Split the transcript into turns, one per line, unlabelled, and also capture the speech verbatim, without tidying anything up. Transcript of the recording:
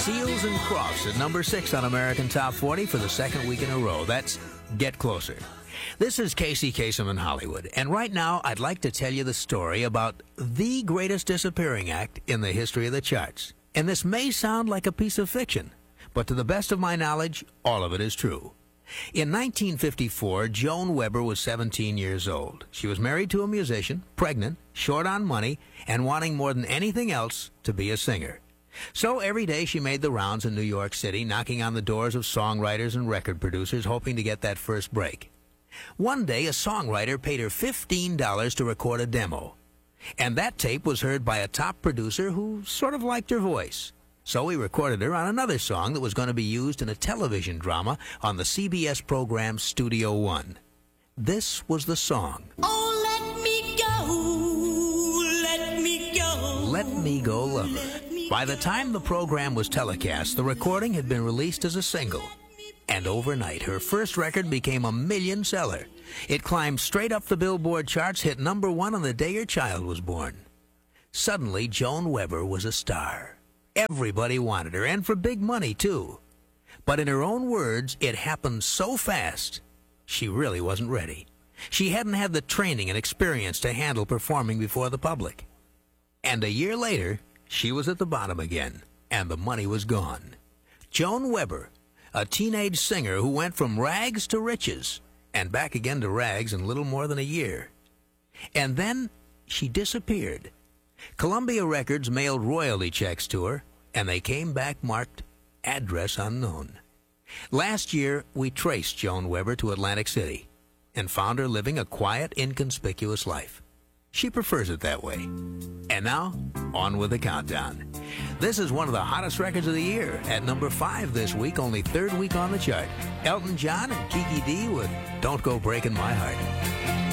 Seals and Crofts at number six on American Top forty for the second week in a row. That's Get Closer. This is Casey Kasem in Hollywood, and right now I'd like to tell you the story about the greatest disappearing act in the history of the charts. And this may sound like a piece of fiction, but to the best of my knowledge, all of it is true. In nineteen fifty-four, Joan Weber was seventeen years old. She was married to a musician, pregnant, short on money, and wanting more than anything else to be a singer. So every day she made the rounds in New York City, knocking on the doors of songwriters and record producers, hoping to get that first break. One day, a songwriter paid her fifteen dollars to record a demo. And that tape was heard by a top producer who sort of liked her voice. So he recorded her on another song that was going to be used in a television drama on the C B S program Studio One. This was the song.
Oh, let me go, let me go.
Let Me Go, Lover. By the time the program was telecast, the recording had been released as a single. And overnight, her first record became a million seller. It climbed straight up the Billboard charts, hit number one on the day her child was born. Suddenly, Joan Weber was a star. Everybody wanted her, and for big money, too. But in her own words, it happened so fast, she really wasn't ready. She hadn't had the training and experience to handle performing before the public. And a year later, she was at the bottom again, and the money was gone. Joan Weber, a teenage singer who went from rags to riches, and back again to rags in little more than a year. And then she disappeared. Columbia Records mailed royalty checks to her, and they came back marked address unknown. Last year, we traced Joan Weber to Atlantic City and found her living a quiet, inconspicuous life. She prefers it that way. And now, on with the countdown. This is one of the hottest records of the year. At number five this week, only third week on the chart. Elton John and Kiki Dee with Don't Go Breaking My Heart.